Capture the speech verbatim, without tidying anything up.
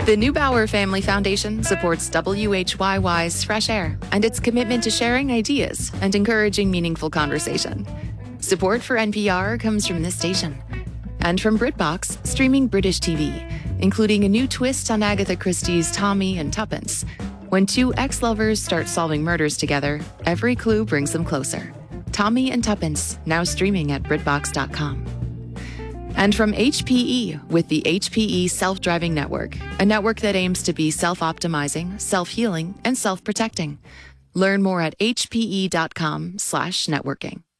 The Neubauer Family Foundation supports W H Y Y's Fresh Air and its commitment to sharing ideas and encouraging meaningful conversation. Support for N P R comes from this station and from BritBox, streaming British T V, including a new twist on Agatha Christie's Tommy and Tuppence. When two ex-lovers start solving murders together, every clue brings them closer. Tommy and Tuppence, now streaming at BritBox dot com. And from H P E with the H P E Self-Driving Network, a network that aims to be self-optimizing, self-healing, and self-protecting. Learn more at H P E dot com slash networking.